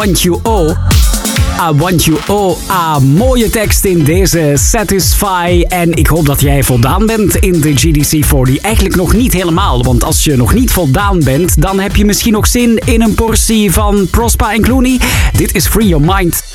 Want You All. I Want You All. Mooie tekst in deze Satisfy. En ik hoop dat jij voldaan bent in de GDC40. Eigenlijk nog niet helemaal, want als je nog niet voldaan bent, dan heb je misschien nog zin in een portie van Prospa en Clooney. Dit is Free Your Mind.